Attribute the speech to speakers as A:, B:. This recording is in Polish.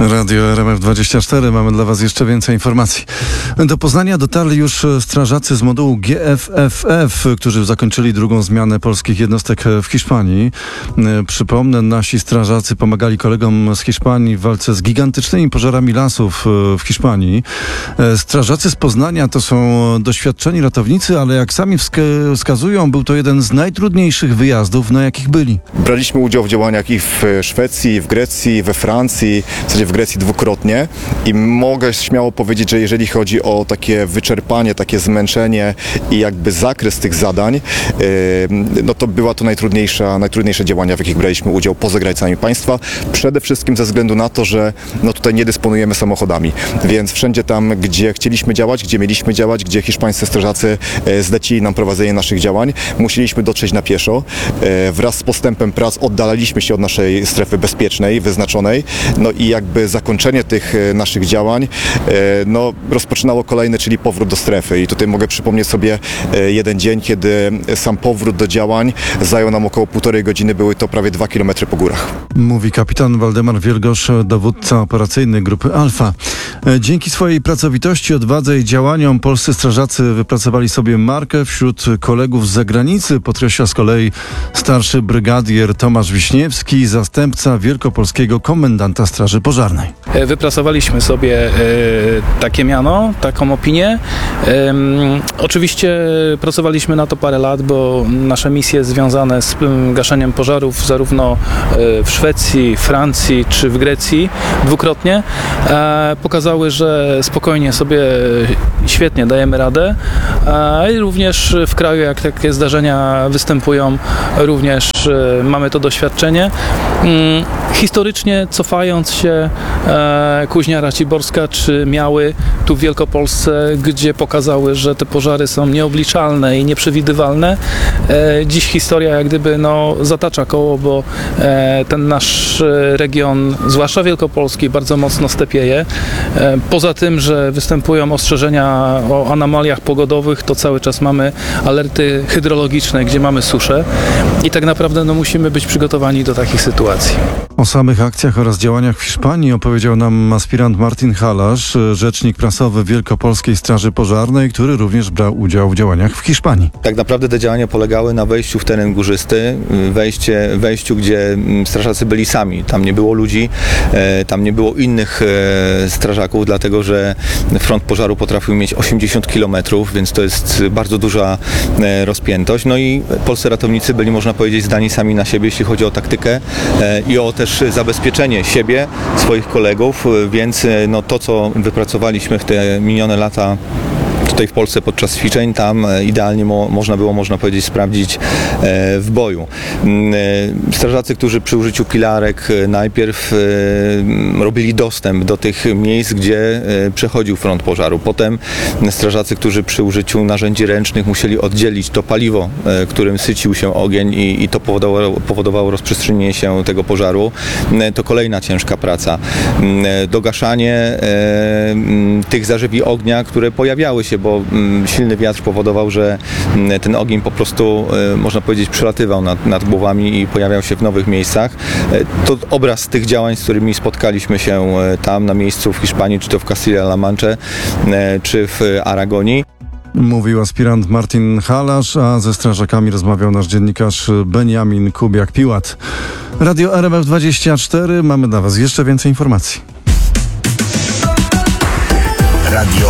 A: Radio RMF24. Mamy dla Was jeszcze więcej informacji. Do Poznania dotarli już strażacy z modułu GFFF, którzy zakończyli drugą zmianę polskich jednostek w Hiszpanii. Przypomnę, nasi strażacy pomagali kolegom z Hiszpanii w walce z gigantycznymi pożarami lasów w Hiszpanii. Strażacy z Poznania to są doświadczeni ratownicy, ale jak sami wskazują, był to jeden z najtrudniejszych wyjazdów, na jakich byli.
B: Braliśmy udział w działaniach i w Szwecji, w Grecji, we Francji, w zasadzie w Grecji dwukrotnie i mogę śmiało powiedzieć, że jeżeli chodzi o takie wyczerpanie, takie zmęczenie i jakby zakres tych zadań, no to była to najtrudniejsze działania, w jakich braliśmy udział poza granicami państwa. Przede wszystkim ze względu na to, że no tutaj nie dysponujemy samochodami, więc wszędzie tam, gdzie chcieliśmy działać, gdzie mieliśmy działać, gdzie hiszpańscy strażacy zlecili nam prowadzenie naszych działań, musieliśmy dotrzeć na pieszo. Wraz z postępem prac oddalaliśmy się od naszej strefy bezpiecznej, wyznaczonej, no i jakby zakończenie tych naszych działań no, rozpoczynało kolejny, czyli powrót do strefy. I tutaj mogę przypomnieć sobie jeden dzień, kiedy sam powrót do działań zajął nam około 1,5 godziny, były to prawie 2 km po górach.
A: Mówi kapitan Waldemar Wielgosz, dowódca operacyjny Grupy Alfa. Dzięki swojej pracowitości, odwadze i działaniom polscy strażacy wypracowali sobie markę wśród kolegów z zagranicy, podkreśla z kolei starszy brygadier Tomasz Wiśniewski, zastępca wielkopolskiego komendanta Straży Pożarnej.
C: Wypracowaliśmy sobie takie miano, taką opinię. Oczywiście pracowaliśmy na to parę lat, bo nasze misje związane z gaszeniem pożarów zarówno w Szwecji, Francji czy w Grecji dwukrotnie pokazały, że spokojnie sobie świetnie dajemy radę i również w kraju, jak takie zdarzenia występują, również mamy to doświadczenie. Historycznie cofając się, Kuźnia Raciborska czy Miały tu w Wielkopolsce, gdzie pokazały, że te pożary są nieobliczalne i nieprzewidywalne. Dziś historia jak gdyby zatacza koło, bo ten nasz region, zwłaszcza wielkopolski, bardzo mocno stepieje. Poza tym, że występują ostrzeżenia o anomaliach pogodowych, to cały czas mamy alerty hydrologiczne, gdzie mamy suszę i tak naprawdę musimy być przygotowani do takich sytuacji.
A: O samych akcjach oraz działaniach w Hiszpanii opowiedział nam aspirant Martin Halasz, rzecznik prasowy Wielkopolskiej Straży Pożarnej, który również brał udział w działaniach w Hiszpanii.
D: Tak naprawdę te działania polegały na wejściu w teren górzysty, wejściu, gdzie strażacy byli sami. Tam nie było ludzi, tam nie było innych strażaków, dlatego że front pożaru potrafił mieć 80 km, więc to jest bardzo duża rozpiętość. No i polscy ratownicy byli, można powiedzieć, zdani sami na siebie, jeśli chodzi o taktykę i o też zabezpieczenie siebie, swoich kolegów, więc to, co wypracowaliśmy w te minione lata tutaj w Polsce podczas ćwiczeń, tam idealnie można powiedzieć, sprawdzić w boju. Strażacy, którzy przy użyciu pilarek najpierw robili dostęp do tych miejsc, gdzie przechodził front pożaru. Potem strażacy, którzy przy użyciu narzędzi ręcznych musieli oddzielić to paliwo, którym sycił się ogień i to powodowało rozprzestrzenienie się tego pożaru. To kolejna ciężka praca. Dogaszanie tych zarzewi ognia, które pojawiały się, bo silny wiatr powodował, że ten ogień po prostu, można powiedzieć, przelatywał nad głowami i pojawiał się w nowych miejscach. To obraz tych działań, z którymi spotkaliśmy się tam na miejscu w Hiszpanii, czy to w Castilla-La Mancha, czy w Aragonii.
A: Mówił aspirant Martin Halasz, a ze strażakami rozmawiał nasz dziennikarz Benjamin Kubiak-Piłat. Radio RMF24, mamy dla Was jeszcze więcej informacji.
E: Radio